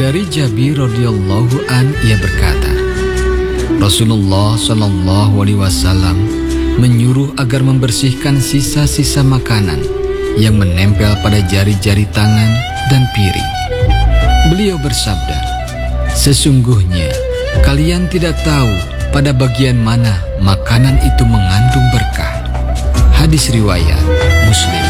Dari Jabir radhiyallahu an, ia berkata, Rasulullah shallallahu alaihi wasallam menyuruh agar membersihkan sisa-sisa makanan yang menempel pada jari-jari tangan dan piring. Beliau bersabda, sesungguhnya kalian tidak tahu pada bagian mana makanan itu mengandung berkah. Hadis riwayat Muslim.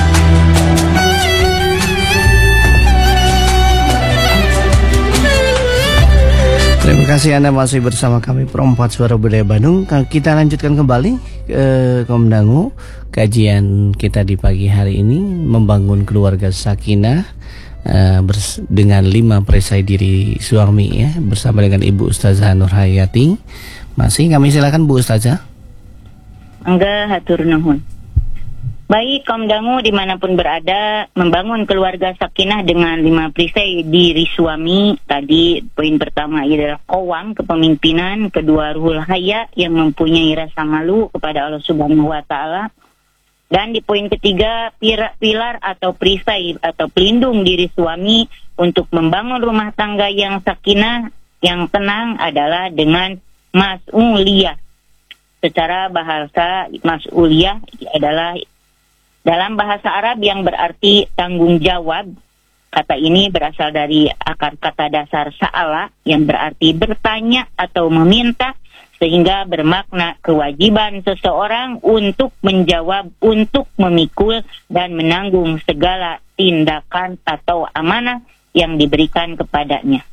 Terima kasih Anda masih bersama kami Perempat Suara Budaya Bandung. Kita lanjutkan kembali Kaum Dangu. Kajian kita di pagi hari ini membangun keluarga sakinah dengan 5 perisai diri suami ya, bersama dengan Ibu Ustazah Nurhayati. Masih kami silakan Bu Ustazah. Enggak, hatur nuhun. Baik, kaum dangu dimanapun berada, membangun keluarga sakinah dengan 5 perisai diri suami. Tadi poin pertama adalah qawam, kepemimpinan. Kedua, ruhul haya, yang mempunyai rasa malu kepada Allah Subhanahu wa Ta'ala. Dan di poin ketiga, pilar atau perisai atau pelindung diri suami untuk membangun rumah tangga yang sakinah, yang tenang adalah dengan mas'uliyah. Secara bahasa, mas'uliyah adalah dalam bahasa Arab yang berarti tanggung jawab. Kata ini berasal dari akar kata dasar sa'ala yang berarti bertanya atau meminta, sehingga bermakna kewajiban seseorang untuk menjawab, untuk memikul dan menanggung segala tindakan atau amanah yang diberikan kepadanya.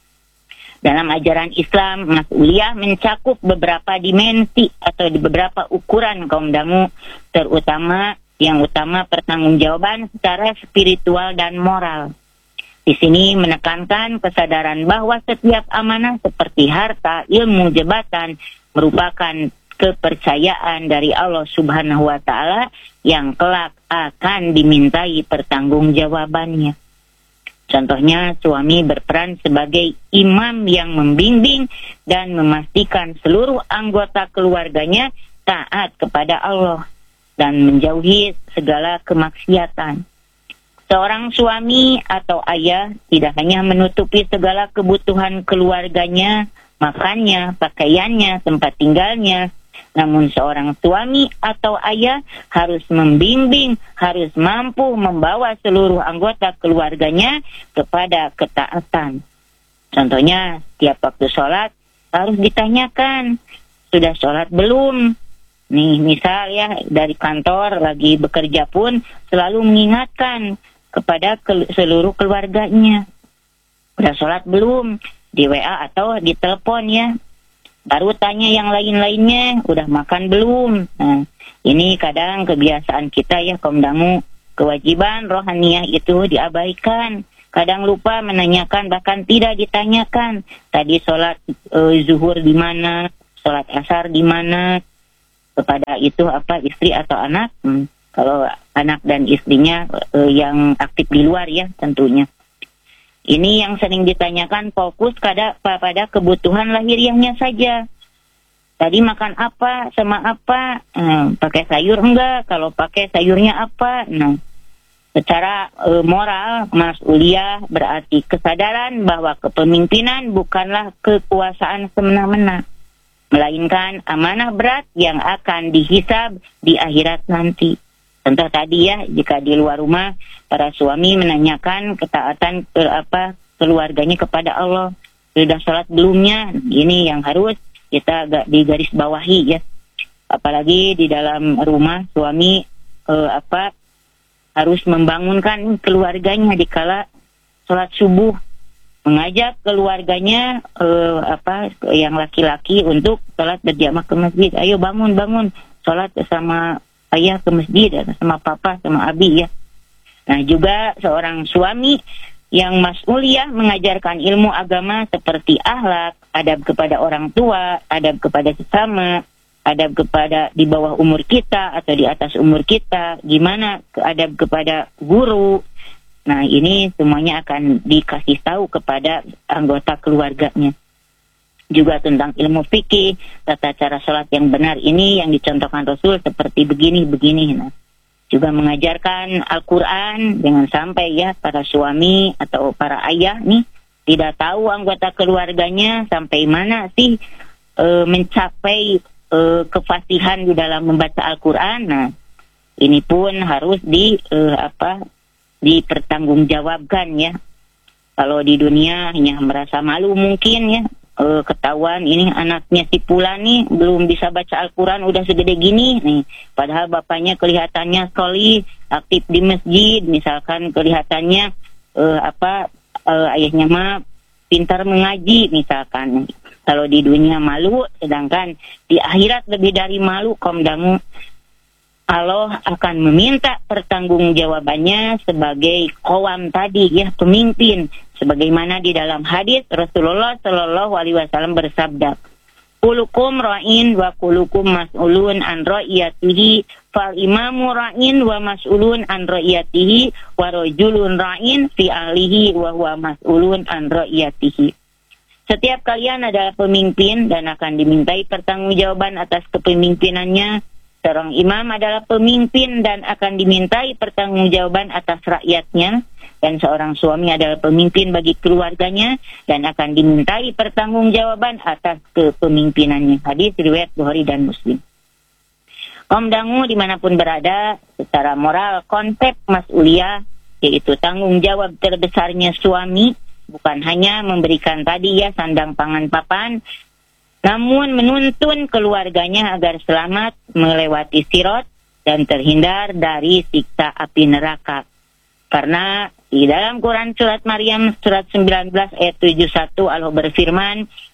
Dalam ajaran Islam, mas'uliyah mencakup beberapa dimensi atau di beberapa ukuran kaum dangu, terutama yang utama pertanggungjawaban secara spiritual dan moral. Di sini menekankan kesadaran bahwa setiap amanah seperti harta, ilmu, jabatan merupakan kepercayaan dari Allah Subhanahu wa Ta'ala yang kelak akan dimintai pertanggungjawabannya. Contohnya, suami berperan sebagai imam yang membimbing dan memastikan seluruh anggota keluarganya taat kepada Allah dan menjauhi segala kemaksiatan. Seorang suami atau ayah tidak hanya menutupi segala kebutuhan keluarganya, makannya, pakaiannya, tempat tinggalnya, namun seorang suami atau ayah harus membimbing, harus mampu membawa seluruh anggota keluarganya kepada ketaatan. Contohnya, tiap waktu sholat harus ditanyakan, sudah sholat belum? Nih, misal ya, dari kantor lagi bekerja pun selalu mengingatkan kepada seluruh keluarganya. Udah sholat belum? Di WA atau di telepon ya. Baru tanya yang lain-lainnya, udah makan belum? Nah, ini kadang kebiasaan kita ya kaum dangu, kewajiban rohaniyah itu diabaikan. Kadang lupa menanyakan, bahkan tidak ditanyakan. Tadi sholat zuhur di mana? Sholat asar di mana? Kepada itu istri atau anak, kalau anak dan istrinya yang aktif di luar ya tentunya. Ini yang sering ditanyakan, fokus pada kebutuhan lahiriahnya saja. Tadi makan apa sama apa, pakai sayur enggak, kalau pakai sayurnya apa. Nah, secara moral, mas'uliyah berarti kesadaran bahwa kepemimpinan bukanlah kekuasaan semena-mena, melainkan amanah berat yang akan dihisab di akhirat nanti. Contoh tadi ya, jika di luar rumah para suami menanyakan ketaatan keluarganya kepada Allah, sudah sholat belumnya? Ini yang harus kita digaris bawahi ya. Apalagi di dalam rumah suami harus membangunkan keluarganya dikala sholat subuh, mengajak keluarganya yang laki-laki untuk sholat berjamaah ke masjid. Ayo bangun sholat sama ayah ke masjid, sama papa, sama abi ya. Nah, juga seorang suami yang mas'uliyah mengajarkan ilmu agama seperti akhlak, adab kepada orang tua, adab kepada sesama, adab kepada di bawah umur kita atau di atas umur kita, gimana adab kepada guru. Nah, ini semuanya akan dikasih tahu kepada anggota keluarganya. Juga tentang ilmu fikih, tata cara sholat yang benar ini yang dicontohkan Rasul seperti begini. Nah, juga mengajarkan Al-Quran dengan sampai ya para suami atau para ayah nih tidak tahu anggota keluarganya sampai mana sih mencapai kefasihan di dalam membaca Al-Quran. Nah, ini pun harus dipertanggungjawabkan ya. Kalau di dunia hanya merasa malu mungkin ya, ketahuan ini anaknya si Pula nih belum bisa baca Al-Quran udah segede gini nih, padahal bapaknya kelihatannya solih, aktif di masjid, misalkan kelihatannya ayahnya mah pintar mengaji misalkan. Kalau di dunia malu, sedangkan di akhirat lebih dari malu, kaum dangu. Allah akan meminta pertanggungjawabannya sebagai qawam tadi ya, pemimpin, sebagaimana di dalam hadis Rasulullah Shallallahu Alaihi Wasallam bersabda, "Kulukum ra'in wa kulukum mas'ulun an ra'iyatihi, fal imamu ra'in wa mas'ulun an ra'iyatihi, wa rajulun ra'in fi ahlihi wa huwa mas'ulun an ra'iyatihi." Setiap kalian adalah pemimpin dan akan dimintai pertanggungjawaban atas kepemimpinannya. Seorang imam adalah pemimpin dan akan dimintai pertanggungjawaban atas rakyatnya. Dan seorang suami adalah pemimpin bagi keluarganya dan akan dimintai pertanggungjawaban atas kepemimpinannya. Hadis riwayat Bukhari dan Muslim. Om dangu dimanapun berada, secara moral konsep mas'uliyah, yaitu tanggung jawab terbesarnya suami, bukan hanya memberikan tadi ya sandang pangan papan, namun menuntun keluarganya agar selamat melewati sirat dan terhindar dari siksa api neraka. Karena di dalam Quran surat Maryam surat 19 ayat 71 Allah berfirman,